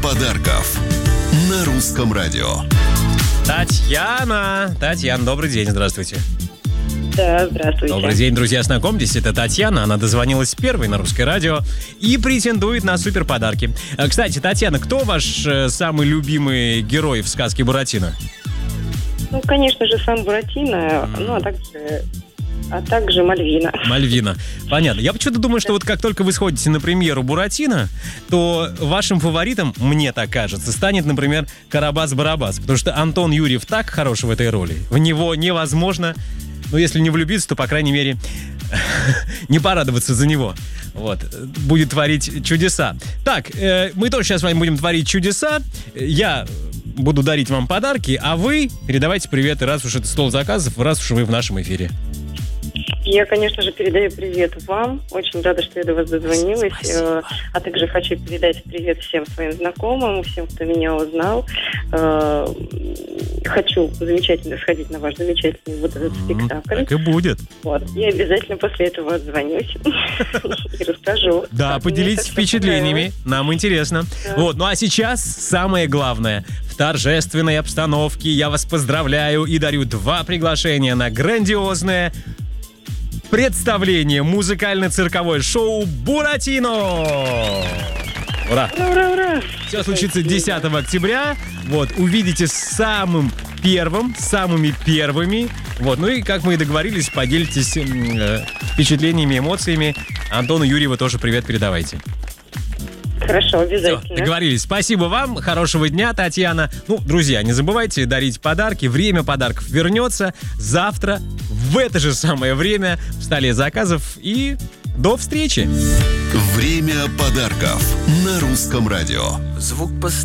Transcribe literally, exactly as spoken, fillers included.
подарков на Русском радио. Татьяна, Татьяна, добрый день, здравствуйте. Да, здравствуйте. Добрый день, друзья, знакомьтесь, это Татьяна, она дозвонилась первой на Русское радио и претендует на суперподарки. Кстати, Татьяна, кто ваш э, самый любимый герой в сказке «Буратино»? Ну, конечно же, сам Буратино, mm. ну, а также, а также Мальвина. Мальвина, понятно. Я почему-то думаю, что вот как только вы сходите на премьеру «Буратино», то вашим фаворитом, мне так кажется, станет, например, Карабас-Барабас, потому что Антон Юрьев так хорош в этой роли, в него невозможно... Ну, если не влюбиться, то, по крайней мере, не порадоваться за него. Вот. Будет творить чудеса. Так, э, мы тоже сейчас с вами будем творить чудеса. Я буду дарить вам подарки, а вы передавайте приветы, раз уж это стол заказов, раз уж вы в нашем эфире. Я, конечно же, передаю привет вам. Очень рада, что я до вас дозвонилась. Спасибо. А также хочу передать привет всем своим знакомым, всем, кто меня узнал. Хочу замечательно сходить на ваш замечательный вот этот спектакль. Так и будет. Вот. И обязательно после этого отзвонюсь и расскажу. Да, поделитесь впечатлениями. Нам интересно. Вот. Ну а сейчас самое главное. В торжественной обстановке я вас поздравляю и дарю два приглашения на грандиозное представление, музыкально-цирковое шоу «Буратино». Ура! Ура, ура, ура! Все случится десятого октября. Вот, увидите самым первым, самыми первыми. Вот, ну и, как мы и договорились, поделитесь э, впечатлениями, эмоциями. Антону Юрьеву тоже привет передавайте. Хорошо, обязательно. Все, договорились. Спасибо вам. Хорошего дня, Татьяна. Ну, друзья, не забывайте дарить подарки. Время подарков вернется завтра в это же самое время в столе заказов. И до встречи. Время подарков на Русском радио. Звук постоянно.